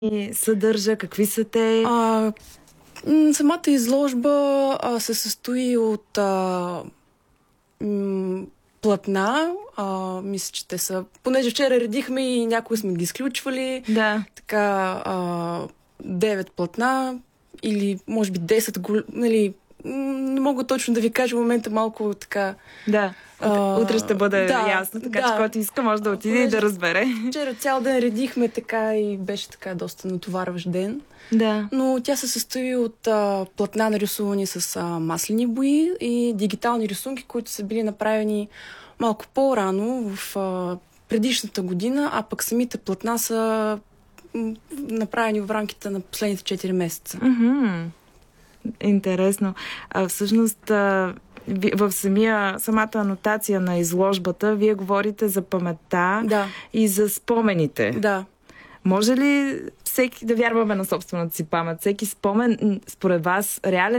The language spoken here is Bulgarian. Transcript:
съдържа? Какви са те? Самата изложба се състои от платна. Мисля, че те са... Понеже вчера редихме и някои сме ги изключвали. Да. Така, 9 платна или може би 10, нали, не мога точно да ви кажа в момента, малко така... Да. Утре ще бъде ясно, така че който иска може да отиде и да разбере. Вчера цял ден редихме така и беше така доста натоварващ ден. Да. Но тя се състои от платна нарисувани с маслени бои и дигитални рисунки, които са били направени малко по-рано в предишната година, а пък самите платна са направени в рамките на последните 4 месеца. Интересно. Всъщност, в самата анотация на изложбата вие говорите за паметта и за спомените. Да. Може ли всеки да вярваме на собствената си памет? Всеки спомен, според вас, реален